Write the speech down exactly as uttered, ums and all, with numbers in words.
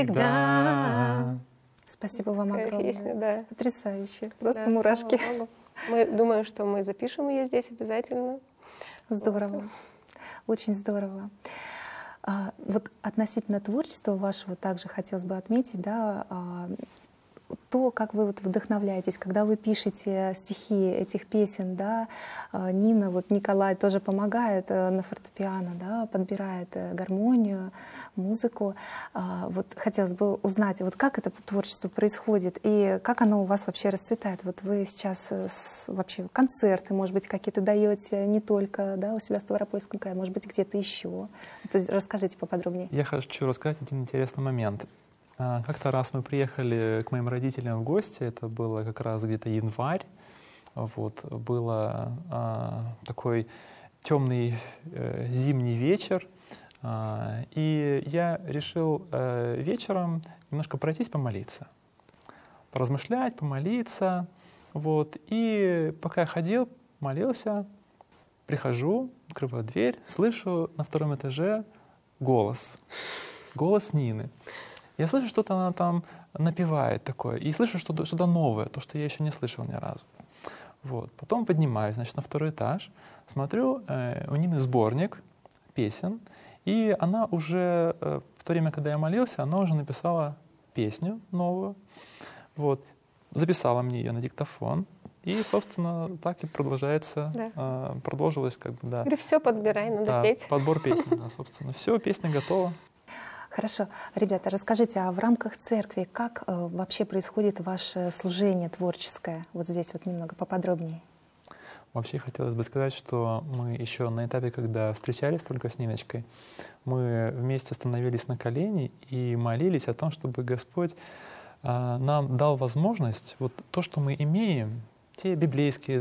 Да. Спасибо вам Такая огромное. песня, да. Потрясающе. Просто Да, мурашки. слава Богу. Мы думаем, что мы запишем ее здесь обязательно. Здорово. Вот. Очень здорово. А, вот относительно творчества вашего также хотелось бы отметить, да, а, то, как вы вот вдохновляетесь, когда вы пишете стихи этих песен, да, а, Нина, вот Николай тоже помогает а, на фортепиано, да, подбирает а, гармонию, музыку. А, вот хотелось бы узнать, вот как это творчество происходит и как оно у вас вообще расцветает. Вот вы сейчас с, вообще концерты, может быть, какие-то даете не только, да, у себя в Ставропольском крае, может быть, где-то еще. Это расскажите поподробнее. Я хочу рассказать один интересный момент. Как-то раз мы приехали к моим родителям в гости, это было как раз где-то январь, вот, было а, такой темный э, зимний вечер, а, и я решил э, вечером немножко пройтись помолиться, поразмышлять, помолиться, вот, и пока я ходил, молился, прихожу, открываю дверь, слышу на втором этаже голос, голос Нины. Я слышу, что-то она там напевает такое, и слышу что-то, что-то новое, то, что я еще не слышал ни разу. Вот. Потом поднимаюсь, значит, на второй этаж, смотрю, э, у Нины сборник песен, и она уже, э, в то время, когда я молился, она уже написала песню новую, вот, записала мне ее на диктофон, и, собственно, так и продолжается, Да. э, продолжилось, как бы, да. Говорю, все подбирай, надо Да, петь. подбор песен, да, собственно. Все, песня готова. Хорошо. Ребята, расскажите, а в рамках церкви как э, вообще происходит ваше служение творческое? Вот здесь вот немного поподробнее. Вообще хотелось бы сказать, что мы еще на этапе, когда встречались только с Ниночкой, мы вместе становились на колени и молились о том, чтобы Господь э, нам дал возможность вот то, что мы имеем, те библейские